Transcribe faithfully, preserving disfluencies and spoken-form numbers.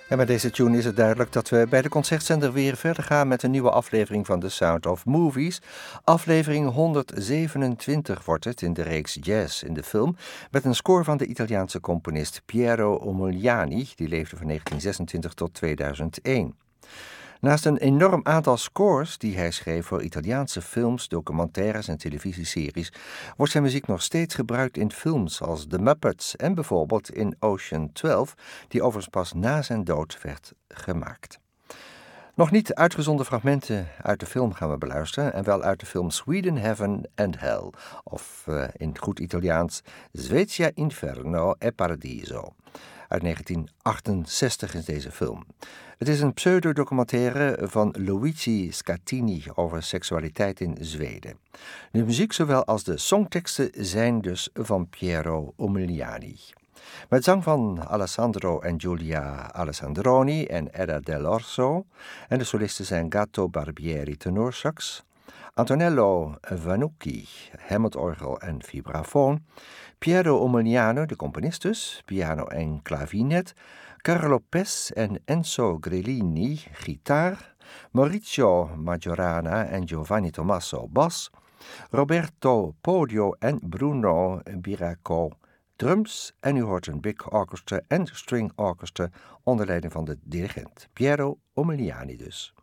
En met deze tune is het duidelijk dat we bij de concertzender weer verder gaan met een nieuwe aflevering van The Sound of Movies. Aflevering honderdzevenentwintig wordt het in de reeks Jazz in de film, met een score van de Italiaanse componist Piero Umiliani, die leefde van negentien zesentwintig tot tweeduizend één. Naast een enorm aantal scores die hij schreef voor Italiaanse films, documentaires en televisieseries, wordt zijn muziek nog steeds gebruikt in films als The Muppets en bijvoorbeeld in Ocean twaalf, die overigens pas na zijn dood werd gemaakt. Nog niet uitgezonden fragmenten uit de film gaan we beluisteren, en wel uit de film Sweden, Heaven and Hell, of uh, in goed Italiaans Svezia, Inferno e Paradiso. Uit negentien achtenzestig is deze film. Het is een pseudodocumentaire van Luigi Scattini over seksualiteit in Zweden. De muziek zowel als de songteksten zijn dus van Piero Umiliani. Met zang van Alessandro en Giulia Alessandroni en Edda Dell'Orso, en de solisten zijn Gatto Barbieri tenorsax, Antonello Vannucchi Hammondorgel en vibrafoon, Piero Umiliani, de componist dus, piano en clavinet, Carlo Pes en Enzo Grillini, gitaar, Maurizio Majorana en Giovanni Tommaso, bas, Roberto Podio en Bruno Biraco, drums, en u hoort een big orchestra en string orchestra onder leiding van de dirigent, Piero Umiliani dus.